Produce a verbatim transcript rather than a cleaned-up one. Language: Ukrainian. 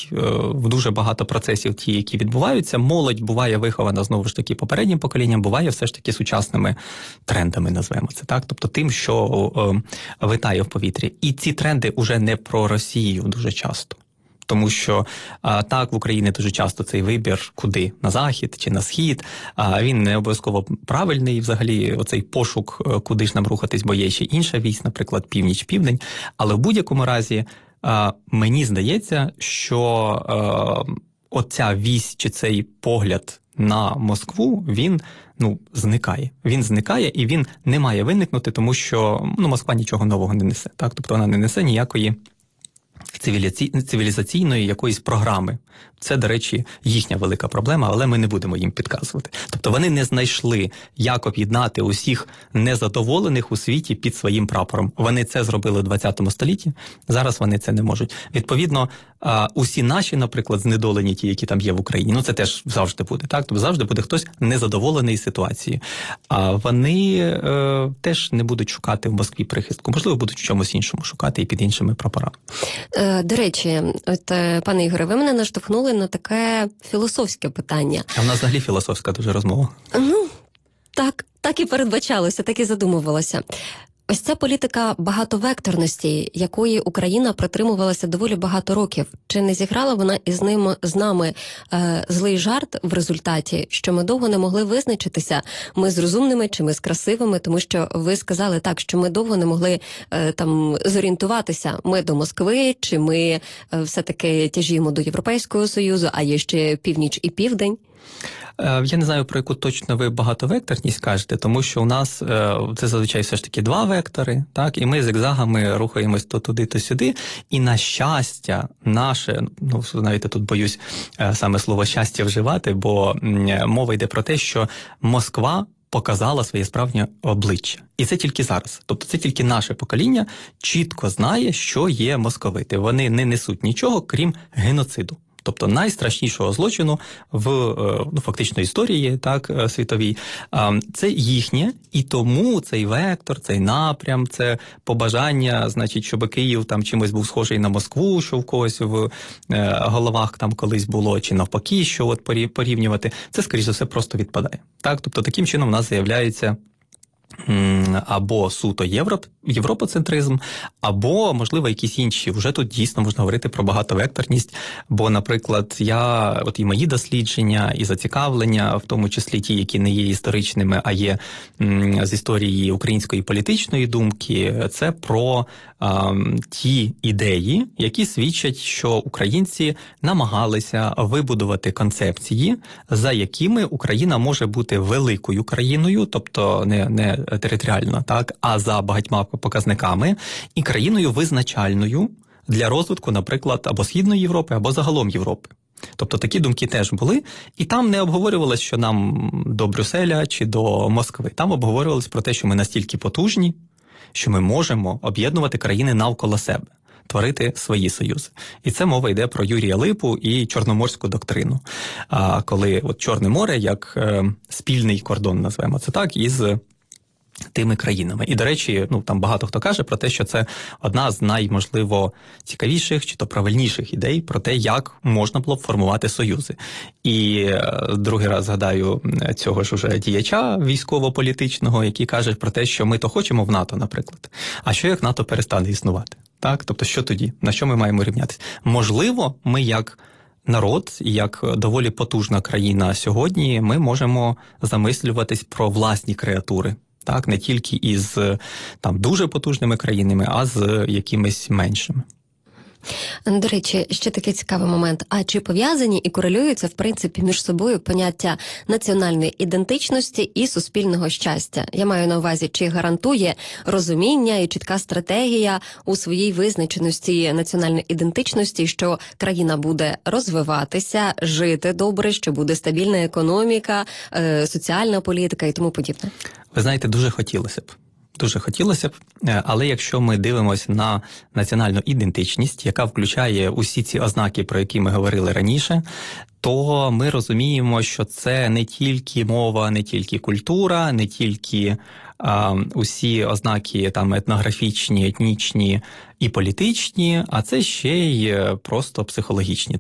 входить е, в дуже багато процесів ті, які відбуваються. Молодь буває вихована, знову ж таки, попереднім поколінням, буває все ж таки сучасними трендами, назвемо це так, тобто тим, що е, витає в повітрі. І ці тренди уже не про Росію дуже часто. Тому що а, так в Україні дуже часто цей вибір куди? На захід чи на схід, а він не обов'язково правильний, взагалі оцей пошук, куди ж нам рухатись, бо є ще інша вісь, наприклад, північ-південь. Але в будь-якому разі а, мені здається, що а, оця вісь чи цей погляд на Москву, він ну, зникає. Він зникає і він не має виникнути, тому що ну, Москва нічого нового не несе. Так? Тобто вона не несе ніякої цивілізаційної якоїсь програми. Це, до речі, їхня велика проблема, але ми не будемо їм підказувати. Тобто вони не знайшли, як об'єднати усіх незадоволених у світі під своїм прапором. Вони це зробили у двадцятому столітті, зараз вони це не можуть. Відповідно, усі наші, наприклад, знедолені ті, які там є в Україні, ну це теж завжди буде, так? Тобто завжди буде хтось незадоволений ситуацією. А вони е, теж не будуть шукати в Москві прихистку. Можливо, будуть в чомусь іншому шукати і під іншими прапорами. До речі, от, пане Ігоре, ви мене наштовхнули на таке філософське питання. А в нас взагалі філософська дуже розмова. Ну, так, так і передбачалося, так і задумувалося. Ось ця політика багатовекторності, якої Україна притримувалася доволі багато років. Чи не зіграла вона із ним, з нами е, злий жарт в результаті, що ми довго не могли визначитися, ми з розумними чи ми з красивими, тому що ви сказали так, що ми довго не могли е, там зорієнтуватися, ми до Москви, чи ми е, все-таки тяжіємо до Європейського Союзу, а є ще північ і південь? Я не знаю, про яку точно ви багатовекторність кажете, тому що у нас це зазвичай все ж таки два вектори, так, і ми зигзагами рухаємось то туди, то сюди, і на щастя наше, ну, навіть я тут боюсь саме слово «щастя» вживати, бо мова йде про те, що Москва показала своє справжнє обличчя. І це тільки зараз. Тобто це тільки наше покоління чітко знає, що є московити. Вони не несуть нічого, крім геноциду. Тобто найстрашнішого злочину в ну, фактично історії, так, світовій. Це їхнє, і тому цей вектор, цей напрям, це побажання, значить, щоб Київ там чимось був схожий на Москву, що в когось в головах там колись було, чи навпаки, що от порівнювати, це, скоріш за все, просто відпадає. Так? Тобто таким чином в нас з'являється або суто євро, європоцентризм, або, можливо, якісь інші. Вже тут дійсно можна говорити про багатовекторність, бо, наприклад, я, от і мої дослідження, і зацікавлення, в тому числі ті, які не є історичними, а є м, з історії української політичної думки, це про а, ті ідеї, які свідчать, що українці намагалися вибудувати концепції, за якими Україна може бути великою країною, тобто не, не територіально, так, а за багатьма показниками, і країною визначальною для розвитку, наприклад, або Східної Європи, або загалом Європи. Тобто такі думки теж були, і там не обговорювалось, що нам до Брюсселя чи до Москви. Там обговорювалось про те, що ми настільки потужні, що ми можемо об'єднувати країни навколо себе, творити свої союзи. І це мова йде про Юрія Липу і Чорноморську доктрину. А коли от Чорне море як е, спільний кордон, назвемо це так, із тими країнами. І, до речі, ну там багато хто каже про те, що це одна з найможливо цікавіших чи то правильніших ідей про те, як можна було б формувати союзи. І е, другий раз згадаю цього ж уже діяча військово-політичного, який каже про те, що ми то хочемо в НАТО, наприклад. А що як НАТО перестане існувати? Так? Тобто, що тоді? На що ми маємо рівнятися? Можливо, ми як народ, як доволі потужна країна сьогодні, ми можемо замислюватись про власні креатури. Так, не тільки із там дуже потужними країнами, а з якимись меншими. До речі, ще такий цікавий момент. А чи пов'язані і корелюються, в принципі, між собою поняття національної ідентичності і суспільного щастя? Я маю на увазі, чи гарантує розуміння і чітка стратегія у своїй визначеності національної ідентичності, що країна буде розвиватися, жити добре, що буде стабільна економіка, соціальна політика і тому подібне? Ви знаєте, дуже хотілося б. Дуже хотілося б, але якщо ми дивимося на національну ідентичність, яка включає усі ці ознаки, про які ми говорили раніше, то ми розуміємо, що це не тільки мова, не тільки культура, не тільки а, усі ознаки там етнографічні, етнічні і політичні, а це ще й просто психологічні.